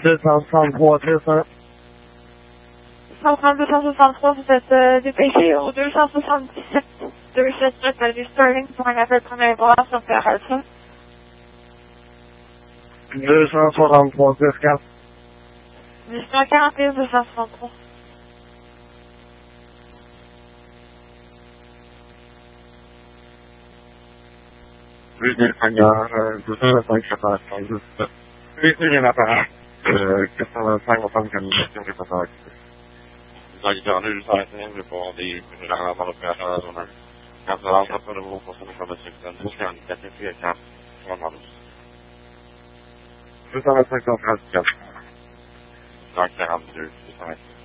263 300. 263, vous êtes dépêché au 277 277 Avenue Sterling pour un appel premier voir sur Ferrelson. 263 4. 841 263. Oui, Seigneur, 225 415. Oui, c'est bien l'appareil. 425, on parle comme une question que pas ça. Dans les journées, juste à la semaine, je vais pouvoir des généralement dans l'opération à la zone 1. Quand ça rentre pas de vous pour ça, nous sommes sur le 12, 44, et 4, 72. 225 434. 42, 225.